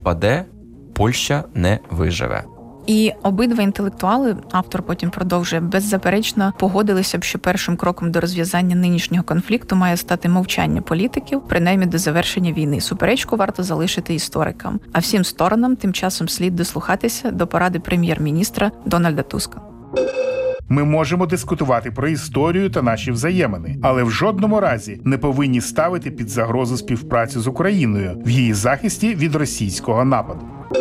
впаде, Польща не виживе. І обидва інтелектуали, автор потім продовжує, беззаперечно погодилися б, що першим кроком до розв'язання нинішнього конфлікту має стати мовчання політиків, принаймні до завершення війни. Суперечку варто залишити історикам. А всім сторонам тим часом слід дослухатися до поради прем'єр-міністра Дональда Туска. Ми можемо дискутувати про історію та наші взаємини, але в жодному разі не повинні ставити під загрозу співпрацю з Україною в її захисті від російського нападу.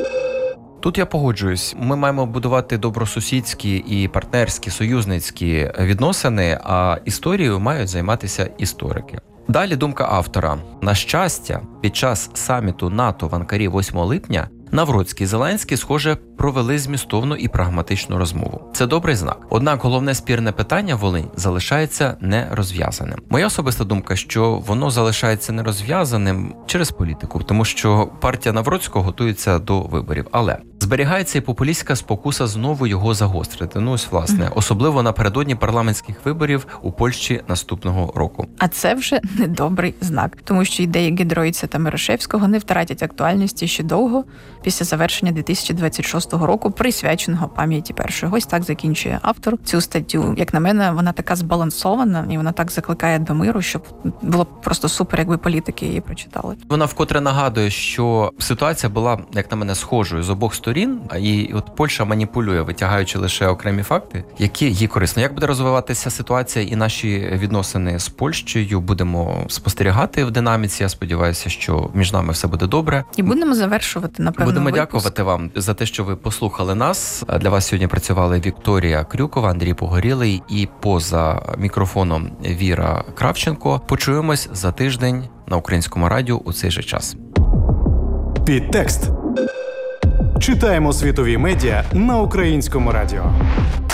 Тут я погоджуюсь. Ми маємо будувати добросусідські і партнерські, союзницькі відносини, а історією мають займатися історики. Далі думка автора. На щастя, під час саміту НАТО в Анкарі 8 липня Навроцький і Зеленський, схоже, провели змістовну і прагматичну розмову. Це добрий знак. Однак головне спірне питання Волинь залишається нерозв'язаним. Моя особиста думка, що воно залишається нерозв'язаним через політику, тому що партія Навроцького готується до виборів. Але зберігається і популістська спокуса знову його загострити. Ну ось, власне, особливо напередодні парламентських виборів у Польщі наступного року. А це вже недобрий знак, тому що ідеї Гідройця та Мирошевського не втратять актуальності ще довго після завершення 2026 року, присвяченого пам'яті першої. Ось так закінчує автор цю статтю. Як на мене, вона така збалансована, і вона так закликає до миру, щоб було просто супер, якби політики її прочитали. Вона вкотре нагадує, що ситуація була, як на мене, схожою з обох сторін, і от Польща маніпулює, витягаючи лише окремі факти, які їй корисно. Як буде розвиватися ситуація і наші відносини з Польщею, будемо спостерігати в динаміці. Я сподіваюся, що між нами все буде добре. І будемо завершувати, напевно, Будемо випуск. дякувати вам за те, що ви послухали нас. Для вас сьогодні працювали Вікторія Крюкова, Андрій Погорілий і поза мікрофоном Віра Кравченко. Почуємось за тиждень на Українському радіо у цей же час. Підтекст. Читаємо світові медіа на Українському радіо.